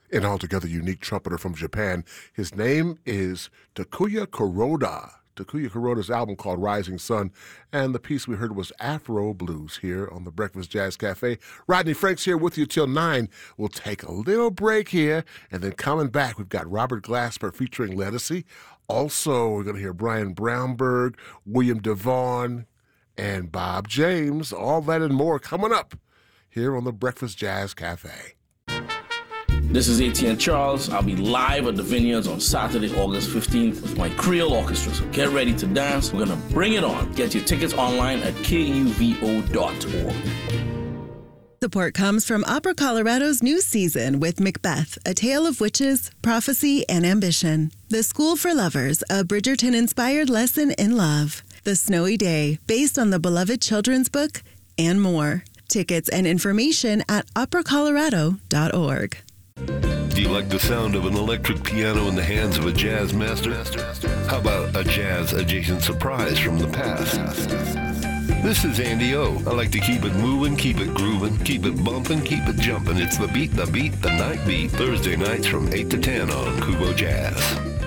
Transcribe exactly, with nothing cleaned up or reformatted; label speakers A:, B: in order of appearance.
A: an altogether unique trumpeter from Japan. His name is Takuya Kuroda. Takuya Kuroda's album called Rising Sun, and the piece we heard was Afro Blues here on the Breakfast Jazz Cafe. Rodney Franks here with you till nine. We'll take a little break here, and then coming back, we've got Robert Glasper featuring Lettucey. Also, we're going to hear Brian Brownberg, William DeVaughn, and Bob James. All that and more coming up here on the Breakfast Jazz Cafe.
B: This is A T N Charles. I'll be live at the Vineyards on Saturday, August fifteenth with my Creole Orchestra. So get ready to dance. We're going to bring it on. Get your tickets online at K U V O dot org.
C: Support comes from Opera Colorado's new season with Macbeth, A Tale of Witches, Prophecy, and Ambition. The School for Lovers, a Bridgerton-inspired lesson in love. The Snowy Day, based on the beloved children's book, and more. Tickets and information at opera colorado dot org.
D: Do you like the sound of an electric piano in the hands of a jazz master? How about a jazz-adjacent surprise from the past? This is Andy O. I like to keep it moving, keep it grooving, keep it bumping, keep it jumping. It's the beat, the beat, the night beat. Thursday nights from eight to ten on Kubo Jazz.